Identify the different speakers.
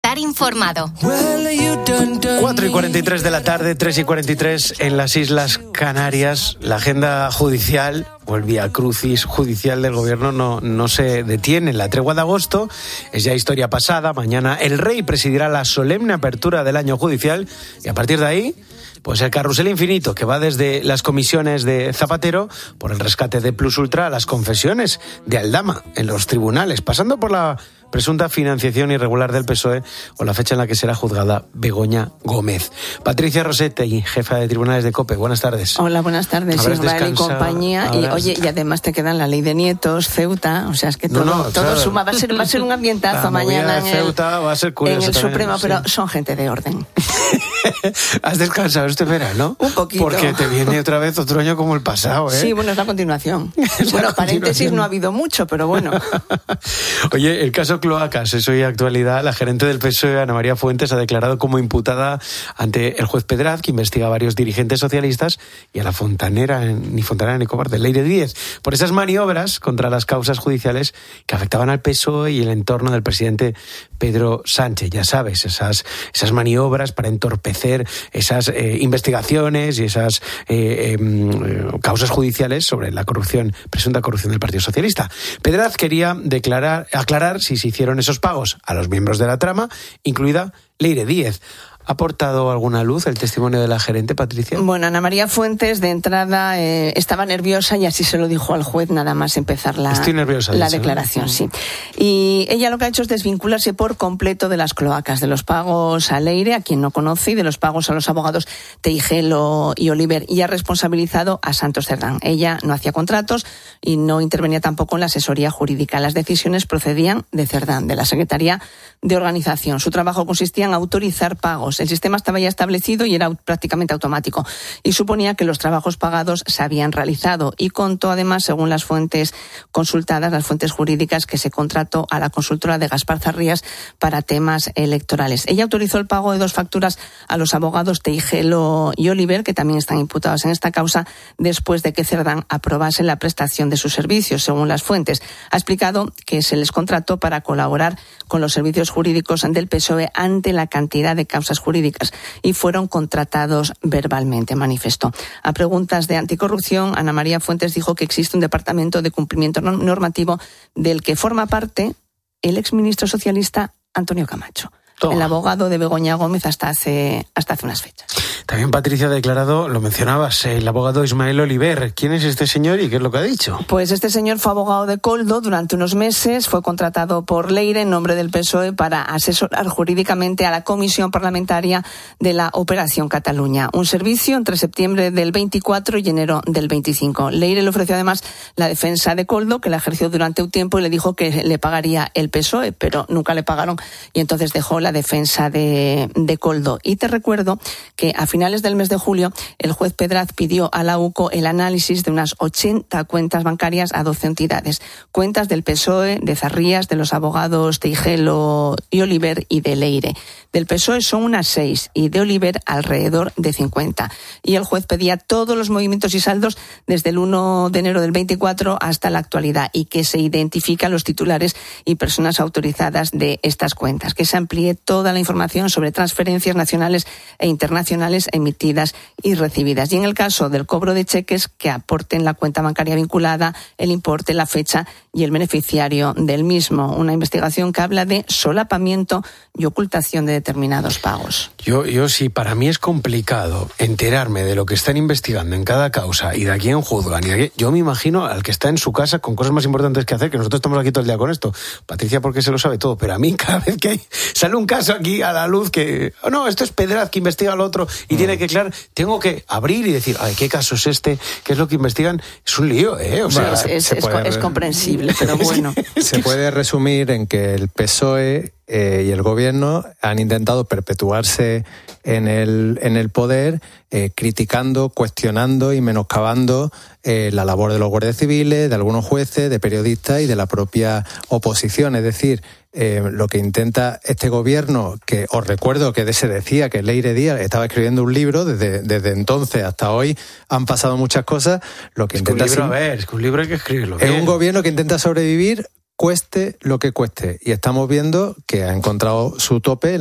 Speaker 1: estar informado.
Speaker 2: 4:43 de la tarde, 3:43 en las Islas Canarias. La agenda judicial o el vía crucis judicial del gobierno no se detiene. La tregua de agosto es ya historia pasada. Mañana el rey presidirá la solemne apertura del año judicial y a partir de ahí, pues el carrusel infinito que va desde las comisiones de Zapatero por el rescate de Plus Ultra a las confesiones de Aldama en los tribunales, pasando por la presunta financiación irregular del PSOE o la fecha en la que será juzgada Begoña Gómez. Patricia Rossetti, jefa de tribunales de COPE, buenas tardes.
Speaker 3: Hola, buenas tardes, Israel y compañía. Y oye, y además te quedan la ley de nietos, Ceuta, o sea, es que todo claro, suma. Va a ser un ambientazo mañana en
Speaker 2: Ceuta va a ser curioso
Speaker 3: en el
Speaker 2: también,
Speaker 3: Supremo,
Speaker 2: sí.
Speaker 3: Pero son gente de orden.
Speaker 2: ¿Has descansado este verano?
Speaker 3: Un poquito.
Speaker 2: Porque te viene otra vez otro año como el pasado, ¿eh?
Speaker 3: Sí, bueno, es la continuación. Paréntesis no ha habido mucho, pero bueno.
Speaker 2: Oye, el caso Cloacas es hoy actualidad. La gerente del PSOE, Ana María Fuentes, ha declarado como imputada ante el juez Pedraz, que investiga a varios dirigentes socialistas, y a la ni fontanera ni cobarde, Leire Díez, por esas maniobras contra las causas judiciales que afectaban al PSOE y el entorno del presidente Pedro Sánchez. Ya sabes, esas maniobras para entorpecer esas investigaciones y esas causas judiciales sobre la presunta corrupción del Partido Socialista. Pedraz quería aclarar si se hicieron esos pagos a los miembros de la trama, incluida Leire Díez. ¿Ha aportado alguna luz el testimonio de la gerente, Patricia?
Speaker 3: Bueno, Ana María Fuentes, de entrada, estaba nerviosa y así se lo dijo al juez nada más empezar la declaración, ¿no? Sí. Y ella lo que ha hecho es desvincularse por completo de las cloacas, de los pagos a Leire, a quien no conoce, y de los pagos a los abogados Teijelo y Oliver, y ha responsabilizado a Santos Cerdán. Ella no hacía contratos y no intervenía tampoco en la asesoría jurídica. Las decisiones procedían de Cerdán, de la Secretaría de Organización. Su trabajo consistía en autorizar pagos. El sistema estaba ya establecido y era prácticamente automático y suponía que los trabajos pagados se habían realizado, y contó además, según las fuentes consultadas, las fuentes jurídicas, que se contrató a la consultora de Gaspar Zarrías para temas electorales. Ella autorizó el pago de 2 facturas a los abogados Teijelo y Oliver, que también están imputados en esta causa, después de que Cerdán aprobase la prestación de sus servicios, según las fuentes. Ha explicado que se les contrató para colaborar con los servicios jurídicos del PSOE ante la cantidad de causas jurídicas y fueron contratados verbalmente, manifestó. A preguntas de anticorrupción, Ana María Fuentes dijo que existe un departamento de cumplimiento normativo del que forma parte el exministro socialista Antonio Camacho, el abogado de Begoña Gómez hasta hace unas fechas.
Speaker 2: También Patricia ha declarado, lo mencionabas, el abogado Ismael Oliver. ¿Quién es este señor y qué es lo que ha dicho?
Speaker 3: Pues este señor fue abogado de Koldo durante unos meses, fue contratado por Leire en nombre del PSOE para asesorar jurídicamente a la Comisión Parlamentaria de la Operación Cataluña, un servicio entre septiembre del 24 y enero del 25. Leire le ofreció además la defensa de Koldo, que la ejerció durante un tiempo, y le dijo que le pagaría el PSOE, pero nunca le pagaron, y entonces dejó la defensa de Koldo. Y te recuerdo que a finales del mes de julio, el juez Pedraz pidió a la UCO el análisis de unas 80 cuentas bancarias a 12 entidades. Cuentas del PSOE, de Zarrías, de los abogados Teijelo y Oliver y de Leire. Del PSOE son unas 6 y de Oliver alrededor de 50. Y el juez pedía todos los movimientos y saldos desde el 1 de enero del 24 hasta la actualidad, y que se identifican los titulares y personas autorizadas de estas cuentas, que se amplíe toda la información sobre transferencias nacionales e internacionales emitidas y recibidas. Y en el caso del cobro de cheques, que aporten la cuenta bancaria vinculada, el importe, la fecha y el beneficiario del mismo. Una investigación que habla de solapamiento y ocultación de determinados pagos.
Speaker 2: Yo sí, para mí es complicado enterarme de lo que están investigando en cada causa y de a quién juzgan. Yo me imagino al que está en su casa con cosas más importantes que hacer, que nosotros estamos aquí todo el día con esto. Patricia, porque se lo sabe todo, pero a mí cada vez que sale un caso aquí a la luz que, no, esto es Pedraz que investiga al otro y tiene que aclarar, tengo que abrir y decir, ¿qué caso es este? ¿Qué es lo que investigan? Es un lío, ¿eh? O sea,
Speaker 3: es comprensible, pero bueno.
Speaker 4: Se puede resumir en que el PSOE y el gobierno han intentado perpetuarse en el poder, criticando, cuestionando y menoscabando la labor de los guardias civiles, de algunos jueces, de periodistas y de la propia oposición. Es decir, lo que intenta este gobierno, que os recuerdo que se decía que Leire Díaz estaba escribiendo un libro, desde entonces hasta hoy han pasado muchas cosas. Lo que intenta
Speaker 2: es que un libro hay que escribirlo bien.
Speaker 4: Es un gobierno que intenta sobrevivir, cueste lo que cueste, y estamos viendo que ha encontrado su tope